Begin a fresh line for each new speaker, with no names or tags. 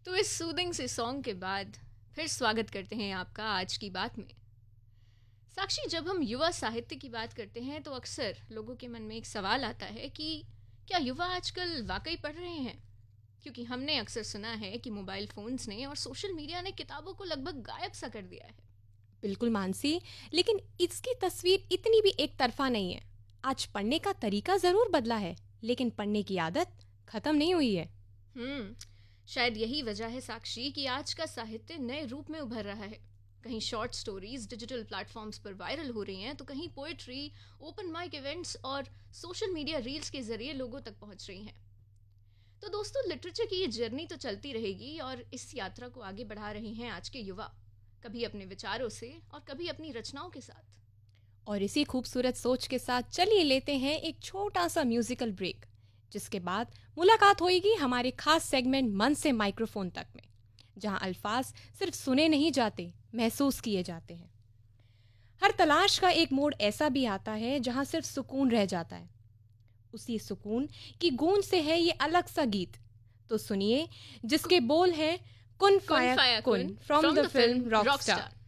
तो इस सूदिंग से सॉन्ग के बाद फिर स्वागत करते हैं आपका आज की बात में। साक्षी, जब हम युवा साहित्य की बात करते हैं तो अक्सर लोगों के मन में एक सवाल आता है कि क्या युवा आजकल वाकई पढ़ रहे हैं? क्योंकि हमने अक्सर सुना है कि मोबाइल फोन्स ने और सोशल मीडिया ने किताबों को लगभग गायब सा कर दिया है।
बिल्कुल मानसी, लेकिन इसकी तस्वीर इतनी भी एक तरफा नहीं है। आज पढ़ने का तरीका जरूर बदला है, लेकिन पढ़ने की आदत खत्म नहीं हुई है।
शायद यही वजह है साक्षी कि आज का साहित्य नए रूप में उभर रहा है। कहीं शॉर्ट स्टोरीज डिजिटल प्लेटफॉर्म्स पर वायरल हो रही हैं, तो कहीं पोएट्री, ओपन माइक इवेंट्स और सोशल मीडिया रील्स के जरिए लोगों तक पहुंच रही हैं। तो दोस्तों, लिटरेचर की ये जर्नी तो चलती रहेगी और इस यात्रा को आगे बढ़ा रहे हैं आज के युवा, कभी अपने विचारों से और कभी अपनी रचनाओं के साथ।
और इसी खूबसूरत सोच के साथ चलिए लेते हैं एक छोटा सा म्यूजिकल ब्रेक, जिसके बाद मुलाकात होगी हमारे खास सेगमेंट मन से माइक्रोफोन तक में, जहां अल्फाज सिर्फ सुने नहीं जाते, महसूस किए जाते हैं। हर तलाश का एक मोड़ ऐसा भी आता है जहां सिर्फ सुकून रह जाता है। उसी सुकून की गूंज से है ये अलग सा गीत। तो सुनिए, जिसके बोल हैं कुन फाया कुन फ्रॉम द फिल्म रॉकस्टार।